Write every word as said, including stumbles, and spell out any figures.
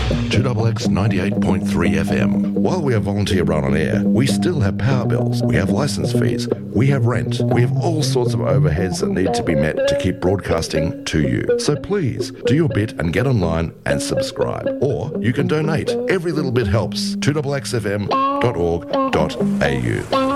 two X X ninety-eight point three F M. While we are volunteer run on air, we still have power bills, we have licence fees, we have rent, we have all sorts of overheads that need to be met to keep broadcasting to you. So please, do your bit and get online and subscribe. Or you can donate. Every little bit helps. two X X F M dot org dot A U.